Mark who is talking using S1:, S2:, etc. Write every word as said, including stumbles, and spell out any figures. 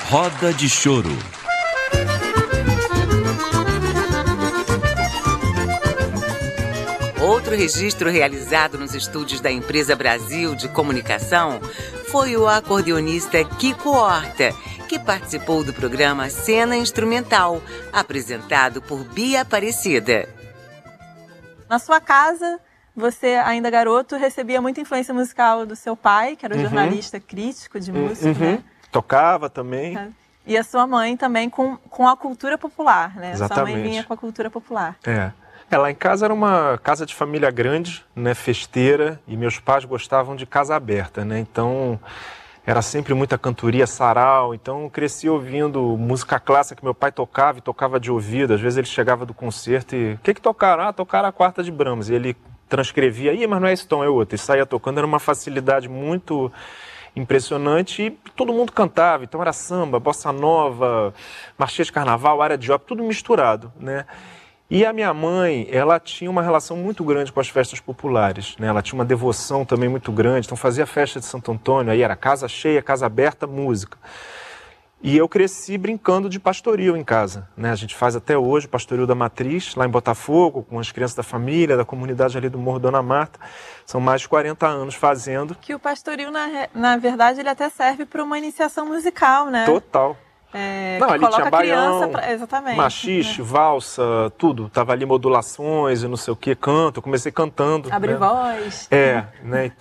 S1: Roda de Choro.
S2: Outro registro realizado nos estúdios da Empresa Brasil de Comunicação foi o acordeonista Kiko Horta, que participou do programa Cena Instrumental, apresentado por Bia Aparecida.
S3: Na sua casa, você, ainda garoto, recebia muita influência musical do seu pai, que era um
S4: Uhum.
S3: jornalista crítico de música,
S4: Uhum.
S3: né?
S4: Tocava também.
S3: E a sua mãe também com, com a cultura popular, né?
S4: Exatamente.
S3: Sua mãe vinha com a cultura popular.
S4: É. É, lá em casa era uma casa de família grande, né, festeira, e meus pais gostavam de casa aberta, né? Então era sempre muita cantoria, sarau. Então eu cresci ouvindo música clássica que meu pai tocava e tocava de ouvido. Às vezes ele chegava do concerto e... O que que tocaram? Ah, tocaram a quarta de Brahms. E ele transcrevia. Ih, mas não é esse tom, é outro. E saía tocando. Era uma facilidade muito impressionante e todo mundo cantava. Então era samba, bossa nova, marchinha de carnaval, área de ópera, tudo misturado, né? E a minha mãe, ela tinha uma relação muito grande com as festas populares, né? Ela tinha uma devoção também muito grande, então fazia festa de Santo Antônio, aí era casa cheia, casa aberta, música. E eu cresci brincando de pastoril em casa, né? A gente faz até hoje o pastoril da Matriz, lá em Botafogo, com as crianças da família, da comunidade ali do Morro Dona Marta. São mais de quarenta anos fazendo.
S3: Que o pastoril, na, re- na verdade, ele até serve para uma iniciação musical, né?
S4: Total.
S3: É,
S4: Não,
S3: que
S4: ali
S3: coloca
S4: tinha
S3: a criança
S4: baião,
S3: pra... Exatamente.
S4: machixe, valsa, tudo. Tava ali modulações e não sei o que, canto. Eu comecei cantando.
S3: Abrir
S4: né?
S3: voz.
S4: É, né?